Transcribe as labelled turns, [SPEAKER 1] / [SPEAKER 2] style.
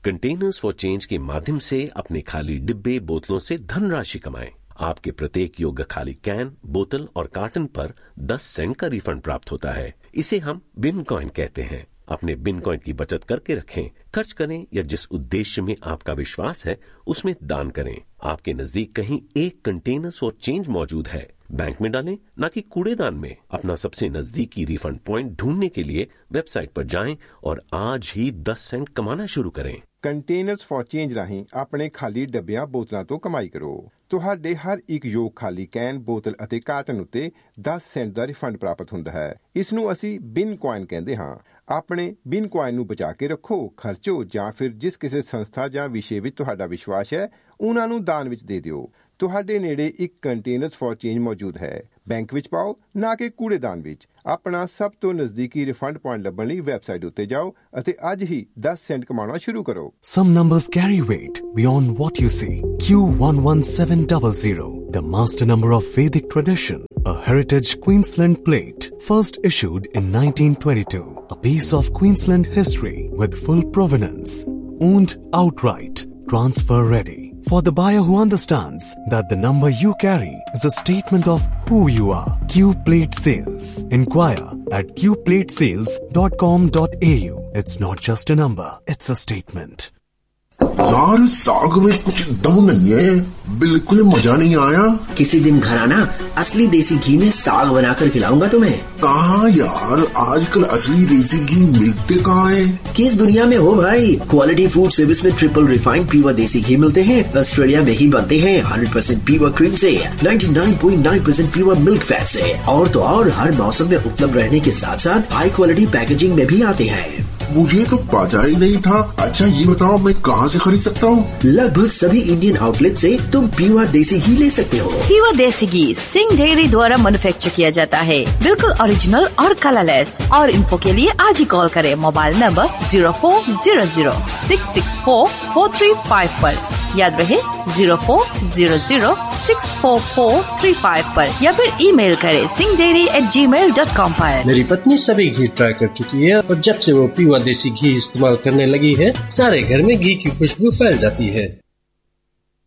[SPEAKER 1] Containers for change के माध्यम से अपने खाली डिब्बे बोतलों से धनराशि कमाएं। आपके प्रत्येक योग्य खाली कैन, बोतल और कार्टन पर 10 सेंट का रिफंड प्राप्त होता है। इसे हम बिन कॉइन कहते हैं। अपने बिन कॉइन की बचत करके रखें, खर्च करें या जिस उद्देश्य में आपका विश्वास है उसमें दान करें। आपके नजदीक कहीं एक कंटेनर्स फॉर चेंज मौजूद है, बैंक में डालें न कि कूड़ेदान में। अपना सबसे नजदीकी रिफंड पॉइंट ढूंढने के लिए वेबसाइट पर जाएं और आज ही 10 सेंट कमाना शुरू करें।
[SPEAKER 2] ਕੰਟੇਨਰਸ ਫॉर ਚੇਂਜ ਰਾਹੀਂ ਆਪਣੇ ਖਾਲੀ ਡੱਬਿਆਂ ਬੋਤਲਾਂ ਤੋਂ ਕਮਾਈ ਕਰੋ। ਤੁਹਾਡੇ ਹਰ ਇੱਕ ਯੋਗ ਖਾਲੀ ਕੈਨ, ਬੋਤਲ ਅਤੇ ਕਾਰਟਨ ਉੱਤੇ 10 ਸੈਂਟ ਦਾ ਰਿਫੰਡ ਪ੍ਰਾਪਤ ਹੁੰਦਾ ਹੈ। ਇਸ ਨੂੰ ਅਸੀਂ ਬਿਨ ਕੁਆਇਨ ਕਹਿੰਦੇ ਹਾਂ। ਆਪਣੇ ਬਿਨ ਕੁਆਇਨ ਨੂੰ ਬਚਾ ਕੇ ਰੱਖੋ, ਖਰਚੋ ਜਾਂ ਫਿਰ ਜਿਸ ਕਿਸੇ ਸੰਸਥਾ ਜਾਂ ਵਿਸ਼ੇ ਵਿੱਚ ਤੁਹਾਡਾ ਵਿਸ਼ਵਾਸ ਹੈ ਉਹਨਾਂ ਨੂੰ ਦਾਨ ਵਿੱਚ ਦੇ ਦਿਓ। ਤੁਹਾਡੇ ਨੇੜੇ ਇੱਕ ਕੰਟੇਨਰਸ ਫॉर ਚੇਂਜ ਮੌਜੂਦ ਹੈ। ਬੈਂਕ ਵਿੱਚ ਪਾਓ ਨਾ ਕਿ ਕੂੜੇਦਾਨ ਵਿੱਚ। ਆਪਣਾ ਸਭ ਤੋਂ ਨਜ਼ਦੀਕੀ ਰਿਫੰਡ ਪੁਆਇੰਟ ਲੱਭਣ ਲਈ ਵੈਬਸਾਈਟ ਉੱਤੇ ਜਾਓ ਅਤੇ ਅੱਜ ਹੀ 10 ਸੈਂਟ ਕਮਾਉਣਾ ਸ਼ੁਰੂ ਕਰੋ।
[SPEAKER 3] Some numbers carry weight beyond what you see. Q11700, the master number of Vedic tradition, a heritage Queensland plate, first issued in 1922. A piece of Queensland history with full provenance, owned outright, transfer ready. For the buyer who understands that the number you carry is a statement of who you are. Q Plate Sales. Inquire at qplatesales.com.au. It's not just a number, it's a statement.
[SPEAKER 4] यार साग में कुछ दम नहीं है, बिल्कुल मजा नहीं आया।
[SPEAKER 5] किसी दिन घर आना, असली देसी घी में साग बनाकर खिलाऊंगा तुम्हें।
[SPEAKER 4] कहाँ यार, आजकल असली देसी घी मिलते कहाँ है?
[SPEAKER 5] किस दुनिया में हो भाई। क्वालिटी फूड सर्विस में ट्रिपल रिफाइंड प्योर देसी घी मिलते हैं। ऑस्ट्रेलिया में ही बनते हैं 100% प्योर क्रीम से, 99.9% प्योर मिल्क फैट से। और तो और हर मौसम में उपलब्ध रहने के साथ साथ हाई क्वालिटी पैकेजिंग में भी आते हैं।
[SPEAKER 4] मुझे तो पता ही नहीं था। अच्छा ये बताओ मैं कहाँ से खरीद सकता हूँ?
[SPEAKER 5] लगभग सभी इंडियन आउटलेट से तुम प्योर देसी घी ले सकते हो।
[SPEAKER 6] प्योर देसी घी सिंह डेयरी द्वारा मैन्युफैक्चर किया जाता है, बिल्कुल ओरिजिनल और कलरलेस। और इन्फो के लिए आज ही कॉल करें मोबाइल नंबर 0400-664-4355 पर। याद रहे 0400-644-35 पर, या फिर ईमेल करें singhdairy@gmail.com पर।
[SPEAKER 7] मेरी पत्नी सभी घी ट्राई कर चुकी है और जब से वो प्योर देसी घी इस्तेमाल करने लगी है, सारे घर में घी की खुशबू फैल जाती है।